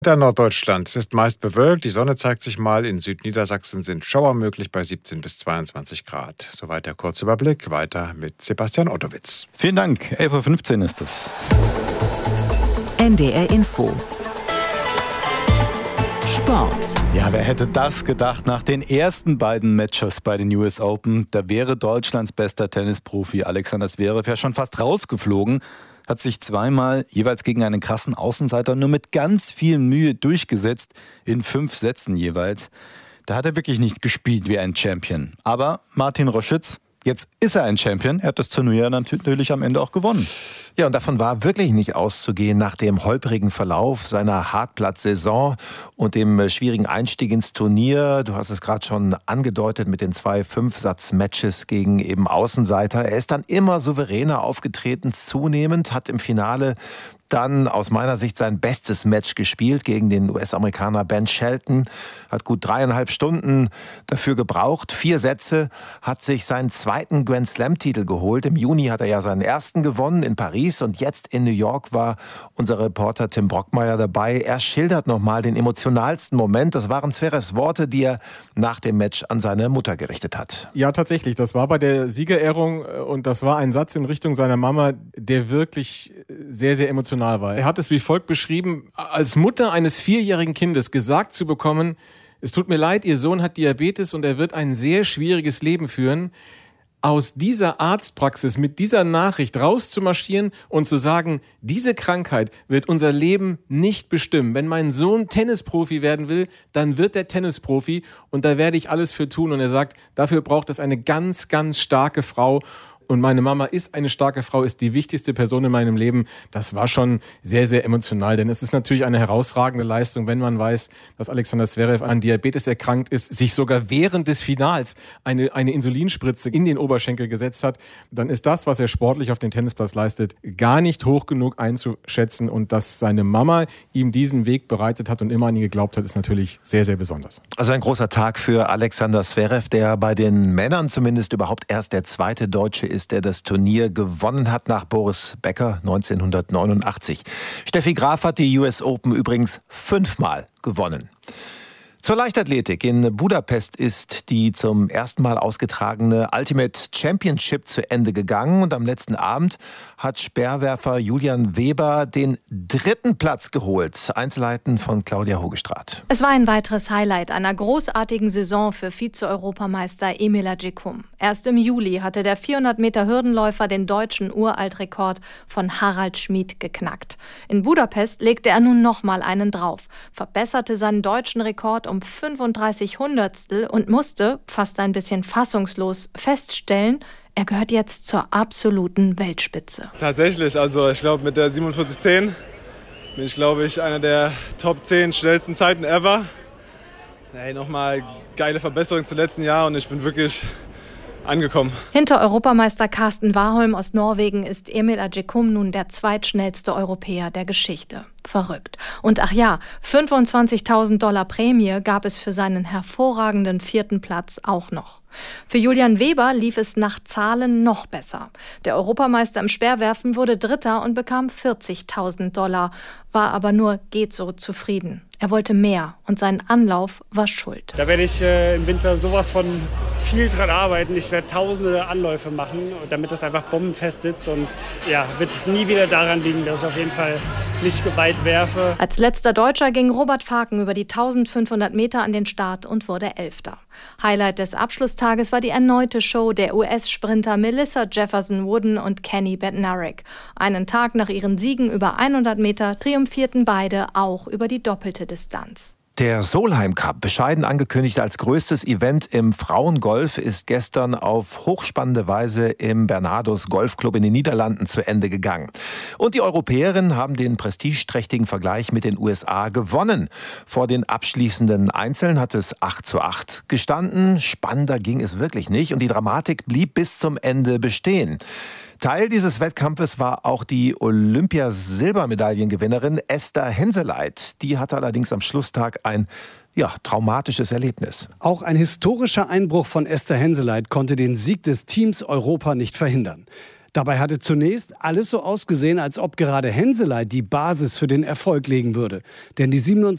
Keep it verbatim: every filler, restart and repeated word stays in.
Der Norddeutschland. Es ist meist bewölkt, die Sonne zeigt sich mal. In Südniedersachsen sind Schauer möglich bei siebzehn bis zweiundzwanzig Grad. Soweit der Kurzüberblick. Weiter mit Sebastian Ottowitz. Vielen Dank. elf Uhr fünfzehn ist es. N D R Info. Sport. Ja, wer hätte das gedacht nach den ersten beiden Matches bei den U S Open? Da wäre Deutschlands bester Tennisprofi Alexander Zverev ja schon fast rausgeflogen. Hat sich zweimal jeweils gegen einen krassen Außenseiter nur mit ganz viel Mühe durchgesetzt, in fünf Sätzen jeweils. Da hat er wirklich nicht gespielt wie ein Champion. Aber Martin Roschütz, jetzt ist er ein Champion. Er hat das Turnier natürlich am Ende auch gewonnen. Ja, und davon war wirklich nicht auszugehen nach dem holprigen Verlauf seiner Hartplatz-Saison und dem schwierigen Einstieg ins Turnier. Du hast es gerade schon angedeutet mit den zwei Fünfsatz-Matches gegen eben Außenseiter. Er ist dann immer souveräner aufgetreten, zunehmend, hat im Finale dann aus meiner Sicht sein bestes Match gespielt gegen den U S-Amerikaner Ben Shelton. Hat gut dreieinhalb Stunden dafür gebraucht. Vier Sätze, hat sich seinen zweiten Grand Slam-Titel geholt. Im Juni hat er ja seinen ersten gewonnen in Paris und jetzt in New York war unser Reporter Tim Brockmeier dabei. Er schildert nochmal den emotionalsten Moment. Das waren Zverevs Worte, die er nach dem Match an seine Mutter gerichtet hat. Ja, tatsächlich. Das war bei der Siegerehrung und das war ein Satz in Richtung seiner Mama, der wirklich sehr, sehr emotional war. Er hat es wie folgt beschrieben: Als Mutter eines vierjährigen Kindes gesagt zu bekommen, es tut mir leid, Ihr Sohn hat Diabetes und er wird ein sehr schwieriges Leben führen. Aus dieser Arztpraxis mit dieser Nachricht rauszumarschieren und zu sagen, diese Krankheit wird unser Leben nicht bestimmen. Wenn mein Sohn Tennisprofi werden will, dann wird er Tennisprofi und da werde ich alles für tun. Und er sagt, dafür braucht es eine ganz, ganz starke Frau. Und meine Mama ist eine starke Frau, ist die wichtigste Person in meinem Leben. Das war schon sehr, sehr emotional. Denn es ist natürlich eine herausragende Leistung, wenn man weiß, dass Alexander Zverev an Diabetes erkrankt ist, sich sogar während des Finals eine, eine Insulinspritze in den Oberschenkel gesetzt hat. Dann ist das, was er sportlich auf dem Tennisplatz leistet, gar nicht hoch genug einzuschätzen. Und dass seine Mama ihm diesen Weg bereitet hat und immer an ihn geglaubt hat, ist natürlich sehr, sehr besonders. Also ein großer Tag für Alexander Zverev, der bei den Männern zumindest überhaupt erst der zweite Deutsche ist, der das Turnier gewonnen hat nach Boris Becker neunzehnhundertneunundachtzig. Steffi Graf hat die U S Open übrigens fünfmal gewonnen. Zur Leichtathletik. In Budapest ist die zum ersten Mal ausgetragene Ultimate Championship zu Ende gegangen und am letzten Abend hat Speerwerfer Julian Weber den dritten Platz geholt. Einzelheiten von Claudia Hogestraat. Es war ein weiteres Highlight einer großartigen Saison für Vize-Europameister Emil Agyekum. Erst im Juli hatte der vierhundert Meter Hürdenläufer den deutschen Uraltrekord von Harald Schmid geknackt. In Budapest legte er nun nochmal einen drauf, verbesserte seinen deutschen Rekord um fünfunddreißig Hundertstel und musste, fast ein bisschen fassungslos, feststellen, er gehört jetzt zur absoluten Weltspitze. Tatsächlich, also ich glaube mit der siebenundvierzig zehn bin ich glaube ich einer der Top zehn schnellsten Zeiten ever. Hey, nochmal geile Verbesserung zum letzten Jahr und ich bin wirklich angekommen. Hinter Europameister Karsten Warholm aus Norwegen ist Emil Agyekum nun der zweitschnellste Europäer der Geschichte. Verrückt. Und ach ja, fünfundzwanzigtausend Dollar Prämie gab es für seinen hervorragenden vierten Platz auch noch. Für Julian Weber lief es nach Zahlen noch besser. Der Europameister im Speerwerfen wurde Dritter und bekam vierzigtausend Dollar, war aber nur geht so zufrieden. Er wollte mehr und sein Anlauf war schuld. Da werde ich äh, im Winter sowas von viel dran arbeiten. Ich werde tausende Anläufe machen, damit das einfach bombenfest sitzt und ja, wird nie wieder daran liegen, dass ich auf jeden Fall nicht weit werfe. Als letzter Deutscher ging Robert Faken über die eintausendfünfhundert Meter an den Start und wurde Elfter. Highlight des Abschlusstages war die erneute Show der U S-Sprinter Melissa Jefferson Wooden und Kenny Bednarik. Einen Tag nach ihren Siegen über hundert Meter triumphierten beide auch über die doppelte Distanz. Der Solheim Cup, bescheiden angekündigt als größtes Event im Frauengolf, ist gestern auf hochspannende Weise im Bernardos Golfclub in den Niederlanden zu Ende gegangen. Und die Europäerinnen haben den prestigeträchtigen Vergleich mit den U S A gewonnen. Vor den abschließenden Einzeln hat es acht zu acht gestanden. Spannender ging es wirklich nicht und die Dramatik blieb bis zum Ende bestehen. Teil dieses Wettkampfes war auch die Olympiasilbermedaillengewinnerin Esther Henseleit. Die hatte allerdings am Schlusstag ein ja, traumatisches Erlebnis. Auch ein historischer Einbruch von Esther Henseleit konnte den Sieg des Teams Europa nicht verhindern. Dabei hatte zunächst alles so ausgesehen, als ob gerade Henseleit die Basis für den Erfolg legen würde. Denn die